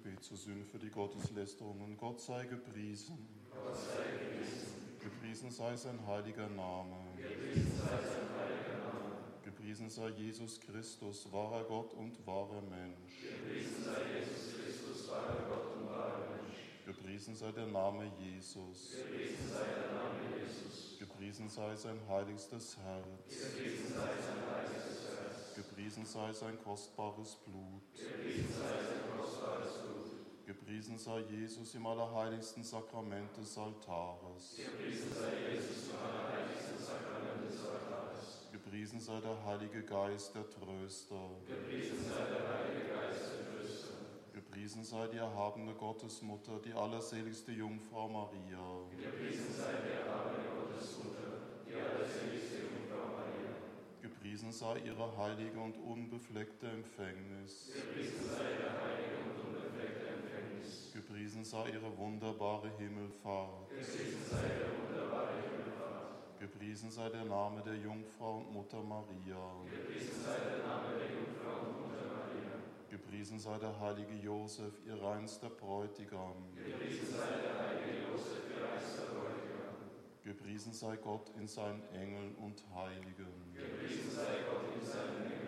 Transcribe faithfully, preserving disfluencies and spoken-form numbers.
Gebet zur Sühne für die Gotteslästerungen. Gott sei gepriesen. Gott sei gepriesen. Gepriesen sei sein heiliger Name. Gepriesen sei sein heiliger Name. Gepriesen sei Jesus Christus, wahrer Gott und wahrer Mensch. Gepriesen sei Jesus Christus, wahrer Gott und wahrer Mensch. Gepriesen sei der Name Jesus. Gepriesen sei der Name Jesus. Gepriesen sei sein heiligstes Herz. Gepriesen sei sein heiligstes Herz. Gepriesen sei sein kostbares Blut. Gepriesen sei sein kostbares Blut. Gepriesen sei Jesus im allerheiligsten Sakrament des Altares. Gepriesen sei Jesus im allerheiligsten Sakrament des Altares. Gepriesen sei der Heilige Geist, der Tröster. Gepriesen sei der Heilige Geist, der Tröster. Gepriesen sei die erhabene Gottesmutter, die allerseligste Jungfrau Maria. Gepriesen sei die erhabene Gottesmutter, die allerseligste Jungfrau Maria. Gepriesen sei ihre heilige und unbefleckte Empfängnis. Gepriesen sei der heilige und unbefleckte Empfängnis. Gepriesen sei ihre wunderbare Himmelfahrt. Gepriesen sei der wunderbare Himmelfahrt. Gepriesen sei der Name der Jungfrau und Mutter Maria. Gepriesen sei der Name der Jungfrau und Mutter Maria. Gepriesen sei der heilige Josef, ihr reinster Bräutigam. Gepriesen sei der heilige Josef, ihr reinster Bräutigam. Gepriesen sei Gott in seinen Engeln und Heiligen. Gepriesen sei Gott in seinen Engeln